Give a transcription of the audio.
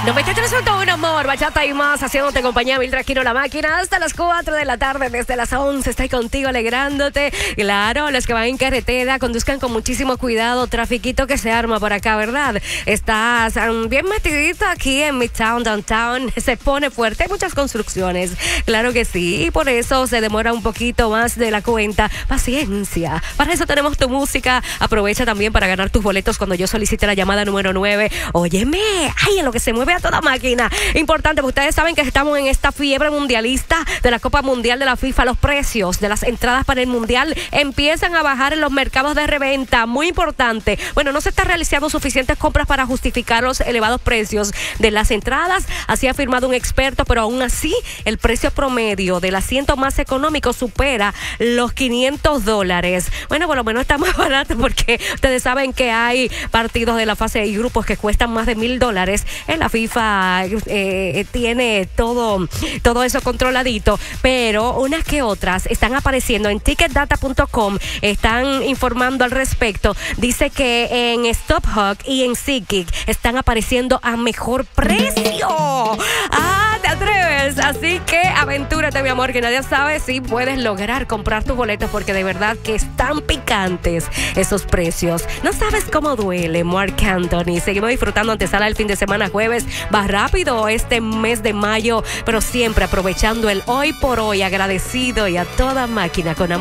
93.1 amor, bachata y más, haciéndote compañía, Mildred Aquino la máquina, hasta las 4 de la tarde, desde las 11, estoy contigo alegrándote. Claro, los que van en carretera, conduzcan con muchísimo cuidado, trafiquito que se arma por acá, ¿verdad? Estás bien metidito aquí en Midtown, Downtown, se pone fuerte, hay muchas construcciones, claro que sí, y por eso se demora un poquito más de la cuenta. Paciencia, para eso tenemos tu música. Aprovecha también para ganar tus boletos cuando yo solicite la llamada número 9. Óyeme, ay, en lo que se mueve a toda máquina. Importante, porque ustedes saben que estamos en esta fiebre mundialista de la Copa Mundial de la FIFA. Los precios de las entradas para el Mundial empiezan a bajar en los mercados de reventa. Muy importante. Bueno, no se están realizando suficientes compras para justificar los elevados precios de las entradas. Así ha afirmado un experto, pero aún así el precio promedio del asiento más económico supera los $500. Bueno, por lo menos está más barato, porque ustedes saben que hay partidos de la fase y grupos que cuestan más de $1,000. En la FIFA tiene todo eso controladito, pero unas que otras están apareciendo en ticketdata.com, están informando al respecto. Dice que en StubHub y en SeatGeek están apareciendo a mejor precio. ¿Te atreves? Así que aventúrate, mi amor, que nadie sabe si puedes lograr comprar tus boletos, porque de verdad que están picantes esos precios. No sabes cómo duele, Marc Anthony. Seguimos disfrutando antesala el fin de semana jueves. Va rápido este mes de mayo, pero siempre aprovechando el hoy por hoy, agradecido y a toda máquina con amor.